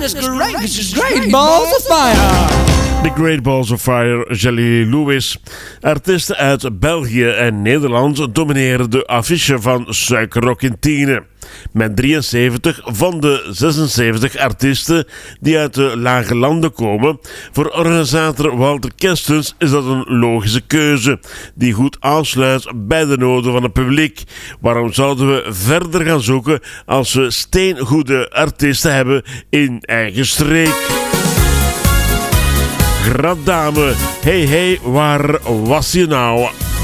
This is great balls of fire. The Great Balls of Fire, Jelly Lewis. Artiesten uit België en Nederland domineren de affiche van Suikerrock in Tiene. Met 73 van de 76 artiesten die uit de lage landen komen. Voor organisator Walter Kerstens is dat een logische keuze, die goed aansluit bij de noden van het publiek. Waarom zouden we verder gaan zoeken als we steengoede artiesten hebben in eigen streek? Graddame, hey hey, waar was je nou?